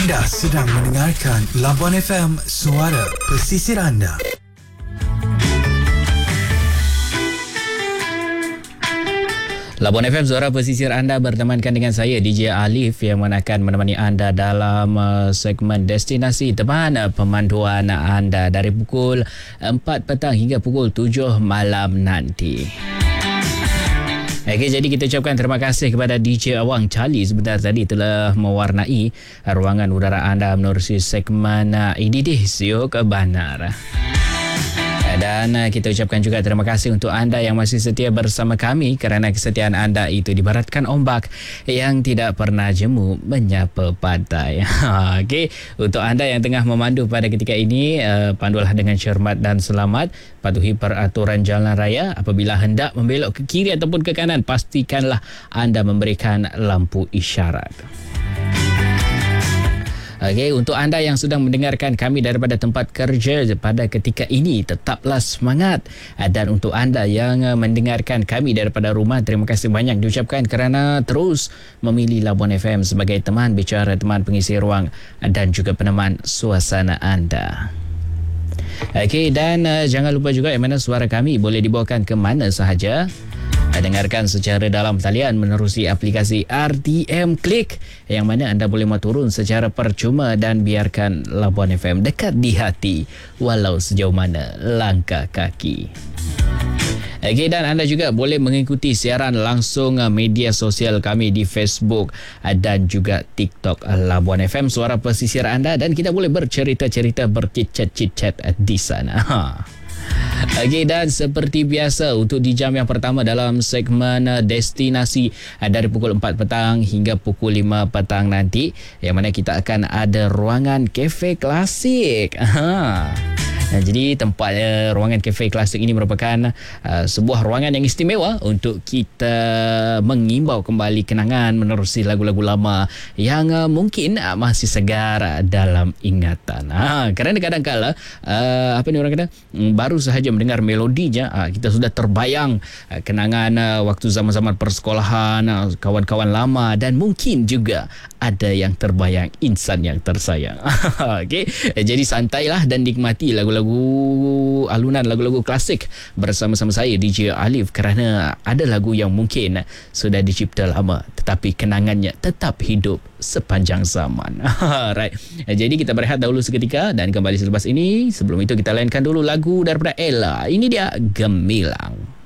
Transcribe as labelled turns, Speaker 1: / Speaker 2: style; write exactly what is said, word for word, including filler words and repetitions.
Speaker 1: Anda sedang mendengarkan Labuan F M, suara pesisir anda.
Speaker 2: Labuan F M, suara pesisir anda, bertemankan dengan saya D J Alif yang akan menemani anda dalam uh, segmen destinasi teman uh, pemanduan anda dari pukul empat petang hingga pukul tujuh malam nanti. Okey, jadi kita ucapkan terima kasih kepada D J Awang Charlie sebentar tadi telah mewarnai ruangan udara anda menerusi segmen uh, ini di Siok Banar. Dan kita ucapkan juga terima kasih untuk anda yang masih setia bersama kami, kerana kesetiaan anda itu dibaratkan ombak yang tidak pernah jemu menyapa pantai. Okey, untuk anda yang tengah memandu pada ketika ini, uh, pandulah dengan cermat dan selamat. Patuhi peraturan jalan raya. Apabila hendak membelok ke kiri ataupun ke kanan, pastikanlah anda memberikan lampu isyarat. Okey, untuk anda yang sedang mendengarkan kami daripada tempat kerja pada ketika ini, tetaplah semangat. Dan untuk anda yang mendengarkan kami daripada rumah, terima kasih banyak diucapkan kerana terus memilih Labuan F M sebagai teman bicara, teman pengisi ruang dan juga peneman suasana anda. Okey, dan uh, jangan lupa juga yang mana suara kami boleh dibawakan ke mana sahaja. Dengarkan secara dalam talian menerusi aplikasi R T M Click, yang mana anda boleh turun secara percuma dan biarkan Labuan F M dekat di hati walau sejauh mana langkah kaki. Okey, dan anda juga boleh mengikuti siaran langsung media sosial kami di Facebook dan juga TikTok Labuan F M, suara pesisir anda, dan kita boleh bercerita-cerita, bercicat-cicat di sana. Ha. Okey, dan seperti biasa untuk di jam yang pertama dalam segmen destinasi dari pukul empat petang hingga pukul lima petang nanti, yang mana kita akan ada ruangan kafe klasik. Ha. Nah, jadi tempat uh, ruangan kafe klasik ini merupakan uh, sebuah ruangan yang istimewa untuk kita mengimbau kembali kenangan menerusi lagu-lagu lama yang uh, mungkin uh, masih segar uh, dalam ingatan. Ha, kerana kadang-kala uh, apa ni orang kata, um, baru sahaja mendengar melodinya, uh, kita sudah terbayang uh, kenangan uh, waktu zaman-zaman persekolahan, uh, kawan-kawan lama, dan mungkin juga ada yang terbayang insan yang tersayang. Okey, jadi santailah dan nikmati lagu-lagu alunan, lagu-lagu klasik bersama-sama saya D J Alif, kerana ada lagu yang mungkin sudah dicipta lama tetapi kenangannya tetap hidup sepanjang zaman. Right. Jadi kita berehat dahulu seketika dan kembali selepas ini. Sebelum itu kita layankan dulu lagu daripada Ella. Ini dia Gemilang.